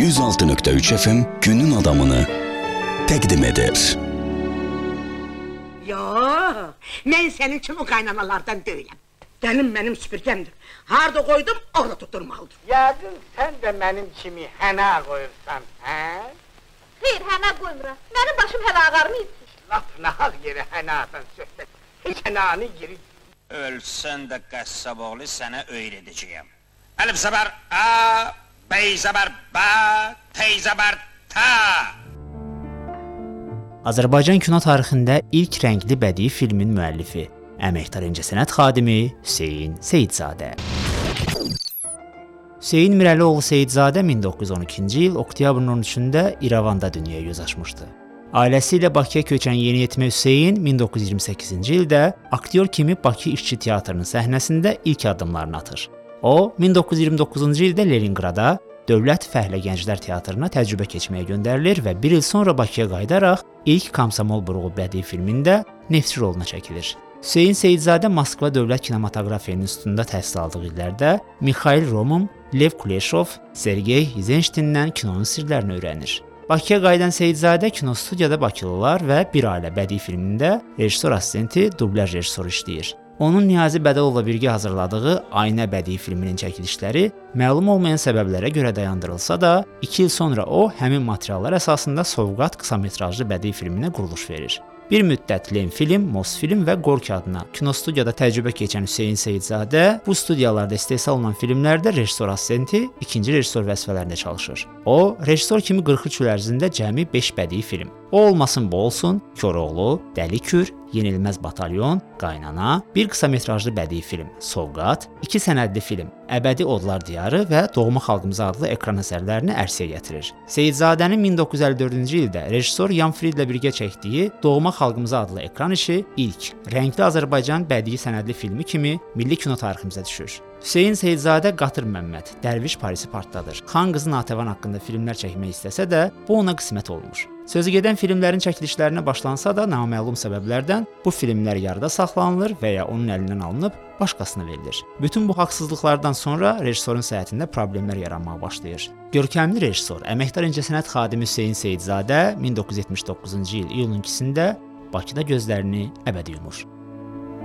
106.3 FM günün adamını təqdim edir. Yox, mən sənin kimi o qaynanalardan deyiləm. Gəlim mənim süpürgəmdir. Harada qoydum, orada tutturmalıdır. Yəqin sən də mənim kimi hənə qoyursan, hə? Xeyr, hənə qoymuram. Mənim başım hələ ağarmayıb. Lap nahaq yeri hənədən söhbət. Heç hənəni yeri. Ölsən də qəssaboğlu sənə öyrədəcəyəm. Əlif zəbər A, bey zəbər B, tey zəbər T. Azərbaycan kino tarixində ilk rəngli bədii filmin müəllifi, əməkdar incəsənət xadimi Hüseyn Seyidzadə. Hüseyn Mirəlioğlu Seyidzadə 1912-ci il oktyabrın 13-də İrəvanda dünyaya göz açmışdı. Ailəsi ilə Bakıya köçən yeniyetmə Hüseyn 1928-ci ildə aktyor kimi Bakı İşçi Teatrının səhnəsində ilk addımlarını atır. O, 1929-cu ildə Leninqrada Dövlət Fəhlə Gənclər Teatrına təcrübə keçməyə göndərilir və bir il sonra Bakıya qayıdaraq ilk Komsomol Buruğu bədii filmində Neftçi roluna çəkilir. Hüseyn Seyidzadə Moskva Dövlət Kinematografiya İnstitutunda təhsil aldığı illərdə Mikhail Romun, Lev Kuleshov, Sergey Eizensteinlə kinonun sirlərini öyrənir. Bakıya qayıdan Seyidzadə kinostudiyada Bakılılar və Bir ailə bədii filmində rejissor assistenti, dublyaj rejissoru işləyir. Onun Niyazi Bədəlovla birgə hazırladığı Aynə bədii filminin çəkilişləri məlum olmayan səbəblərə görə dayandırılsa da, 2 il sonra o, həmin materiallar əsasında Sovqat qısametrajlı bədii filminə quruluş verir. Bir müddət Lemfilm, Mosfilm və Gorki adına kinostudiyada təcrübə keçən Hüseyn Seyidzadə bu studiyalarda istehsal olunan filmlərdə rejissor assistenti, ikinci rejissor vəzifələrində çalışır. O, rejissor kimi 43 il ərzində cəmi 5 bədii film, O olmasın bu olsun, Koroğlu, Dəli Kür, Yenilməz Batalyon, Qaynana, bir qısametrajlı bədii film, Sovqat, 2 sənədli film, Əbədi Odlar Diyarı və Doğma Xalqımıza adlı ekran əsərlərini ərsəyə gətirir. Seyidzadənin 1954-cü ildə rejissor Yan Fridlə birgə çəkdiyi Doğma Xalqımıza adlı ekran işi ilk rəngli Azərbaycan bədii sənədli filmi kimi milli kino tariximizə düşür. Hüseyn Seyidzadə Qatır Məmməd, Dərviş Parisi partladır. Xan qızı Natəvan haqqında filmlər çəkmək istəsə də, bu ona qismət olmur. Sözü gedən filmlərin çəkilişlərinə başlansa da, naməlum səbəblərdən bu filmlər yarıda saxlanılır və ya onun əlindən alınıb başqasına verilir. Bütün bu haqsızlıqlardan sonra rejissorun səhhətində problemlər yaranmağa başlayır. Görkəmli rejissor, əməkdar incəsənət xadimi Hüseyn Seyidzadə 1979-cu il iyulun 2-sində Bakıda gözlərini əbədi yumur.